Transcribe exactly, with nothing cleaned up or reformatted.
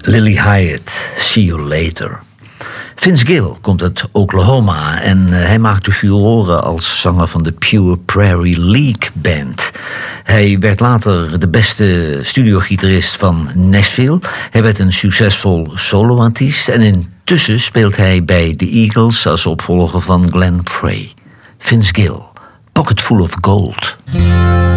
Lily Hyatt, See You Later. Vince Gill komt uit Oklahoma en uh, hij maakte furoren als zanger van de Pure Prairie League Band. Hij werd later de beste studiogitarist van Nashville. Hij werd een succesvol soloartiest en intussen speelt hij bij The Eagles als opvolger van Glenn Frey. Vince Gill, Pocket Full of Gold.